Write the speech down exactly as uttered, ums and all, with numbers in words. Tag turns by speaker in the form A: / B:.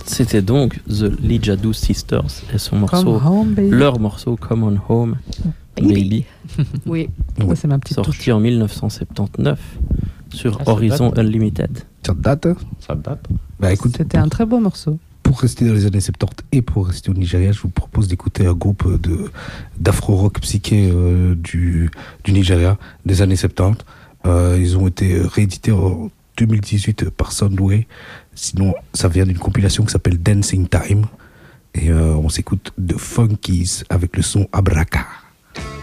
A: C'était donc The Lijadu Sisters et son morceau,
B: Come home, baby.
A: leur morceau Come On Home,
B: Baby.
A: Baby,
B: Oui,
C: Ouais.
B: ça c'est ma petite touche.
A: sorti en dix-neuf cent soixante-dix-neuf sur
D: Ah, ça
A: Horizon
D: date.
A: Unlimited.
C: Ça date hein?
D: Ça date.
C: Bah écoute,
B: C'était un très beau morceau.
C: pour rester dans les années soixante-dix et pour rester au Nigeria, je vous propose d'écouter un groupe de, d'afro-rock psyché euh, du, du Nigeria des années soixante-dix. Euh, ils ont été réédités en deux mille dix-huit par Soundway. Sinon, ça vient d'une compilation qui s'appelle Dancing Time. Et euh, on s'écoute de Funkies avec le son Abraka.